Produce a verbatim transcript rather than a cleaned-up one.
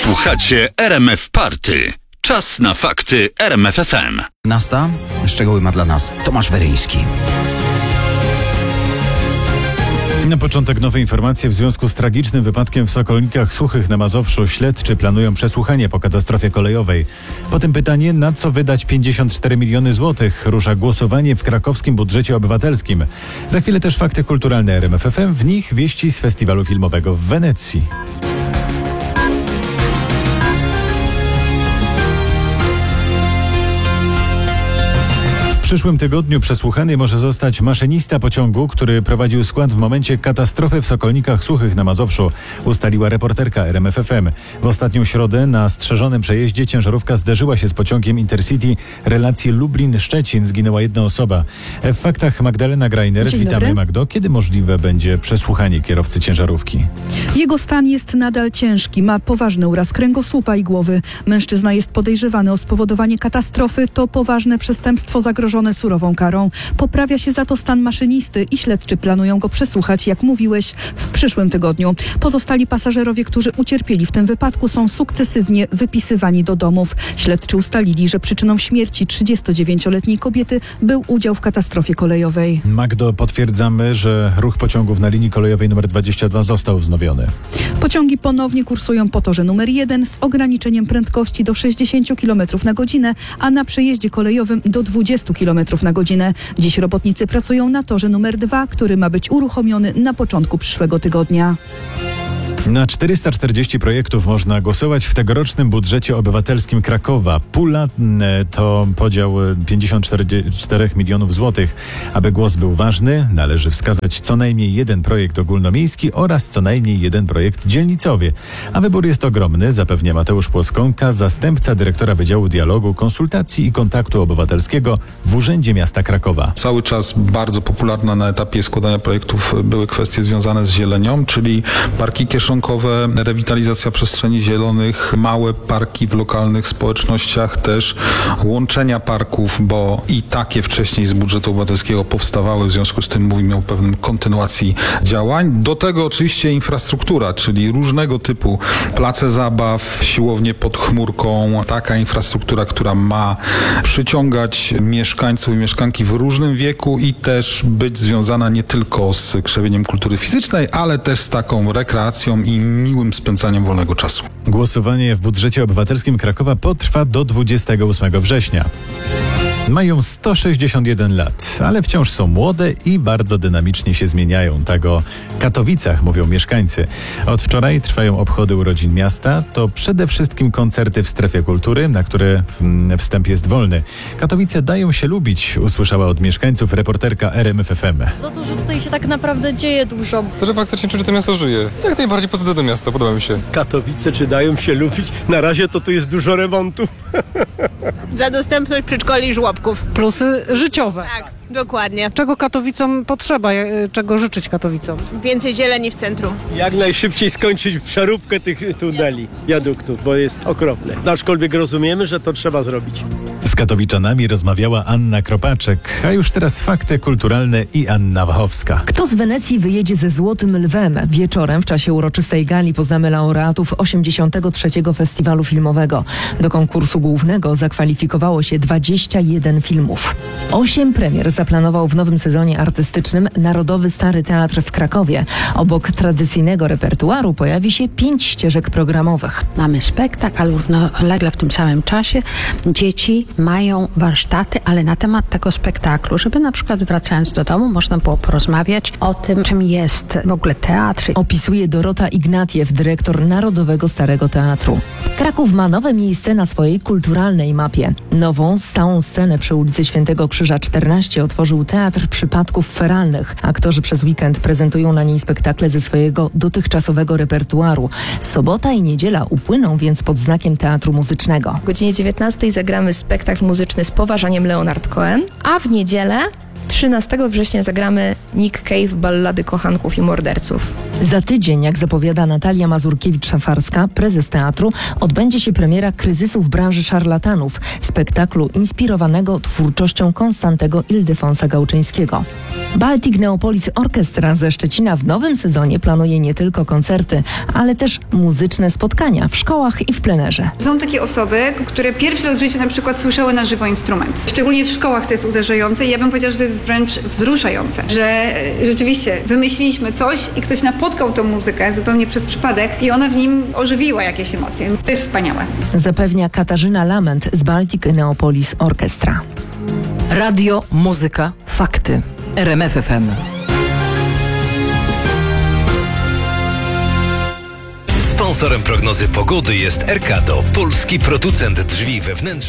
Słuchacie R M F Party. Czas na fakty R M F F M. Nasta? Szczegóły ma dla nas Tomasz Weryński. Na początek nowe informacje w związku z tragicznym wypadkiem w Sokolnikach Suchych na Mazowszu. Śledczy planują przesłuchanie po katastrofie kolejowej. Potem pytanie, na co wydać pięćdziesiąt cztery miliony złotych. Rusza głosowanie w krakowskim budżecie obywatelskim. Za chwilę też fakty kulturalne R M F F M, w nich wieści z festiwalu filmowego w Wenecji. W przyszłym tygodniu przesłuchany może zostać maszynista pociągu, który prowadził skład w momencie katastrofy w Sokolnikach Suchych na Mazowszu, ustaliła reporterka R M F F M. W ostatnią środę na strzeżonym przejeździe ciężarówka zderzyła się z pociągiem Intercity relacji Lublin-Szczecin. Zginęła jedna osoba. W faktach Magdalena Greiner. Dzień Witamy, dobry. Magdo. Kiedy możliwe będzie przesłuchanie kierowcy ciężarówki? Jego stan jest nadal ciężki. Ma poważny uraz kręgosłupa i głowy. Mężczyzna jest podejrzewany o spowodowanie katastrofy. To poważne przestępstwo zagrożone surową karą. Poprawia się za to stan maszynisty i śledczy planują go przesłuchać, jak mówiłeś, w przyszłym tygodniu. Pozostali pasażerowie, którzy ucierpieli w tym wypadku, są sukcesywnie wypisywani do domów. Śledczy ustalili, że przyczyną śmierci trzydziestodziewięcioletniej kobiety był udział w katastrofie kolejowej. Magdo, potwierdzamy, że ruch pociągów na linii kolejowej numer dwadzieścia dwa został wznowiony. Pociągi ponownie kursują po torze numer jeden z ograniczeniem prędkości do sześćdziesiąt kilometrów na godzinę, a na przejeździe kolejowym do dwadzieścia kilometrów na godzinę. Dziś robotnicy pracują na torze numer dwa, który ma być uruchomiony na początku przyszłego tygodnia. Na czterysta czterdzieści projektów można głosować w tegorocznym budżecie obywatelskim Krakowa. Pula e, to podział pięćdziesiąt cztery milionów złotych. Aby głos był ważny, należy wskazać co najmniej jeden projekt ogólnomiejski oraz co najmniej jeden projekt dzielnicowy. A wybór jest ogromny, zapewnia Mateusz Płoskonka, zastępca dyrektora Wydziału Dialogu, Konsultacji i Kontaktu Obywatelskiego w Urzędzie Miasta Krakowa. Cały czas bardzo popularna na etapie składania projektów były kwestie związane z zielenią, czyli parki kieszonkowe, rewitalizacja przestrzeni zielonych, małe parki w lokalnych społecznościach, też łączenia parków, bo i takie wcześniej z budżetu obywatelskiego powstawały, w związku z tym mówimy o pewnym kontynuacji działań. Do tego oczywiście infrastruktura, czyli różnego typu place zabaw, siłownie pod chmurką, taka infrastruktura, która ma przyciągać mieszkańców i mieszkanki w różnym wieku i też być związana nie tylko z krzewieniem kultury fizycznej, ale też z taką rekreacją i miłym spędzaniem wolnego czasu. Głosowanie w budżecie obywatelskim Krakowa potrwa do dwudziestego ósmego września. Mają sto sześćdziesiąt jeden lat, ale wciąż są młode i bardzo dynamicznie się zmieniają. Tak o Katowicach mówią mieszkańcy. Od wczoraj trwają obchody urodzin miasta. To przede wszystkim koncerty w strefie kultury, na które mm, wstęp jest wolny. Katowice dają się lubić, usłyszała od mieszkańców reporterka R M F F M. Za to, że tutaj się tak naprawdę dzieje dużo. To, że faktycznie czuję, że to miasto żyje. Jak najbardziej pozytywne miasto, podoba mi się. Katowice, czy dają się lubić? Na razie to tu jest dużo remontu. Za dostępność przedszkoli i żłobków. Plusy życiowe. Tak, dokładnie. Czego Katowicom potrzeba, e, czego życzyć Katowicom? Więcej zieleni w centrum. Jak najszybciej skończyć przeróbkę tych tuneli, wiaduktów, bo jest okropne. Aczkolwiek rozumiemy, że to trzeba zrobić. Z katowiczanami rozmawiała Anna Kropaczek, a już teraz fakty kulturalne i Anna Wachowska. Kto z Wenecji wyjedzie ze Złotym Lwem? Wieczorem w czasie uroczystej gali poznamy laureatów osiemdziesiątego trzeciego Festiwalu Filmowego. Do konkursu głównego zakwalifikowało się dwadzieścia jeden filmów. Osiem premier zaplanował w nowym sezonie artystycznym Narodowy Stary Teatr w Krakowie. Obok tradycyjnego repertuaru pojawi się pięć ścieżek programowych. Mamy spektakl, ale równolegle w tym samym czasie dzieci mają warsztaty, ale na temat tego spektaklu, żeby na przykład wracając do domu można było porozmawiać o tym, czym jest w ogóle teatr. Opisuje Dorota Ignatiew, dyrektor Narodowego Starego Teatru. Kraków ma nowe miejsce na swojej kulturalnej mapie. Nową, stałą scenę przy ulicy Świętego Krzyża czternaście otworzył Teatr Przypadków Feralnych. Aktorzy przez weekend prezentują na niej spektakle ze swojego dotychczasowego repertuaru. Sobota i niedziela upłyną więc pod znakiem Teatru Muzycznego. O godzinie dziewiętnastej zagramy spektakl muzyczny z poważaniem Leonard Cohen, a w niedzielę trzynastego września zagramy Nick Cave, Ballady kochanków i morderców. Za tydzień, jak zapowiada Natalia Mazurkiewicz-Szafarska, prezes teatru, odbędzie się premiera Kryzysu w branży szarlatanów, spektaklu inspirowanego twórczością Konstantego Ildefonsa Gałczyńskiego. Baltic Neopolis Orchestra ze Szczecina w nowym sezonie planuje nie tylko koncerty, ale też muzyczne spotkania w szkołach i w plenerze. Są takie osoby, które pierwszy raz w życiu na przykład słyszały na żywo instrument. Szczególnie w szkołach to jest uderzające i ja bym powiedziała, że to jest wręcz wzruszające, że rzeczywiście wymyśliliśmy coś i ktoś napotkał tą muzykę zupełnie przez przypadek i ona w nim ożywiła jakieś emocje. To jest wspaniałe. Zapewnia Katarzyna Lament z Baltic Neopolis Orchestra. Radio, muzyka, fakty. R M F F M. Sponsorem prognozy pogody jest Erkado, polski producent drzwi wewnętrznych.